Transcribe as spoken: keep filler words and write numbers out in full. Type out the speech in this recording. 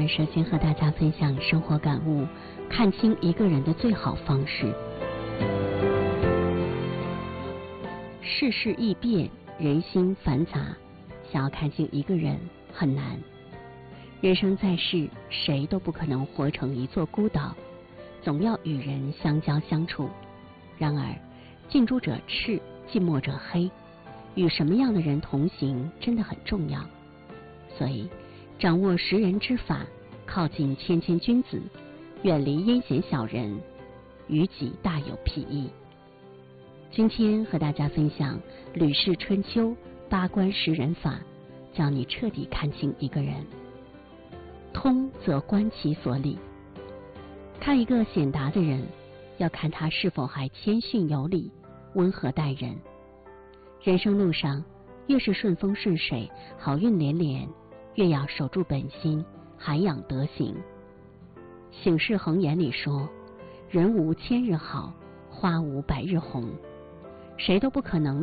段首先和大家分享生活感悟，看清一个人的最好方式。世事易变，人心繁杂，想要看清一个人很难。人生在世，谁都不可能活成一座孤岛，总要与人相交相处。然而近朱者赤，近墨者黑，与什么样的人同行真的很重要。所以掌握识人之法，靠近谦谦君子，远离阴险小人，于己大有裨益。今天和大家分享《吕氏春秋》八关识人法，教你彻底看清一个人。通则观其所理。看一个显达的人，要看他是否还谦逊有礼，温和待人。人生路上，越是顺风顺水，好运连连，越要守住本心，涵养德行。醒世恒言里说，人无千日好，花无百日红。谁都不可能